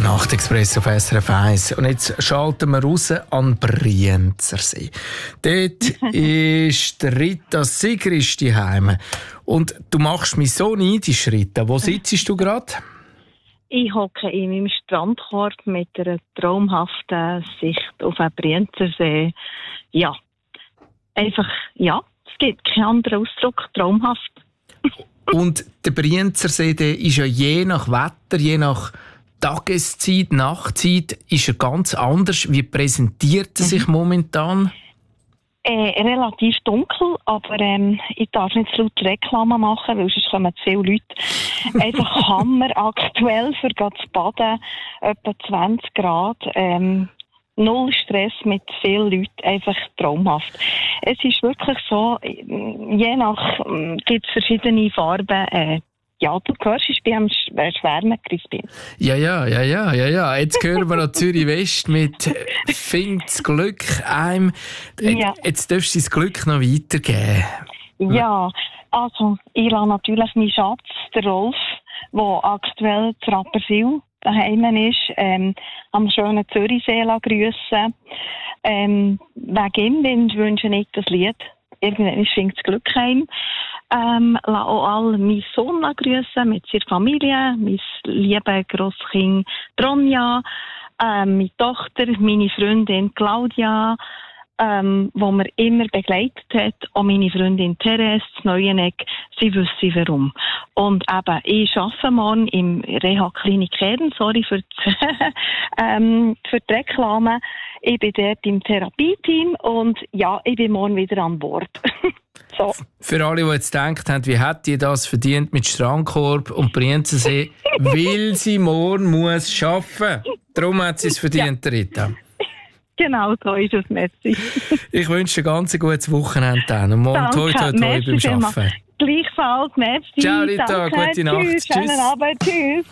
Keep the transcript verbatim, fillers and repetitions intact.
Nachtexpress auf S R F eins. Und jetzt schalten wir raus an Brienzersee. Dort ist Rita Sigrist daheim. Und du machst mich so neidisch, Rita. Wo sitzt du gerade? Ich hocke in meinem Strandkorb mit einer traumhaften Sicht auf den Brienzersee. Ja, einfach, ja, es gibt keinen anderen Ausdruck, traumhaft. Und der Brienzersee, der ist ja je nach Wetter, je nach Tageszeit, Nachtzeit, ist er ganz anders. Wie präsentiert er sich mhm. momentan? Äh, relativ dunkel, aber ähm, ich darf nicht zu laut Reklame machen, weil sonst kommen zu viele Leute. Einfach Hammer aktuell für zu baden, etwa zwanzig Grad. Ähm, null Stress mit vielen Leuten, einfach traumhaft. Es ist wirklich so, je nach, äh, gibt es verschiedene Farben. Äh, ja, du hörst, ich bin am Schwärmen, Crispin. Ja, ja, ja, ja, ja, ja. Jetzt hören wir noch Zürich West mit «Find das Glück einem». Ja. Jetzt darfst du das Glück noch weitergeben. Ja, also ich lasse natürlich meinen Schatz, der Rolf, der aktuell zu Rapperswil daheim ist, ähm, am schönen Zürichsee grüssen. Ähm, wegen ihm wünsche ich das Lied. Irgendwann «Find das Glück heim». Ähm, lasse auch alle meinen Sohn grüssen mit seiner Familie, mein liebes Grosskind Tronja, ähm, meine Tochter, meine Freundin Claudia, ähm, die mir immer begleitet hat, auch meine Freundin Therese, das Neueneck, sie wissen warum. Und eben, ich arbeite morgen im Reha-Klinik Eden, sorry für die, ähm, für die Reklame. Ich bin dort im Therapieteam und ja, ich bin morgen wieder an Bord. So. Für alle, die jetzt gedacht haben, wie hat die das verdient mit Strandkorb und Brienzersee, weil sie morgen muss arbeiten. Darum hat sie es verdient, ja. Rita. Genau, so ist es, merci. Ich wünsche dir ganz ein gutes Wochenende und morgen toi toi toi beim Arbeiten. Gleichfalls, merci. Ciao Rita, danke. gute Nacht. Tschüss, schönen Abend, tschüss.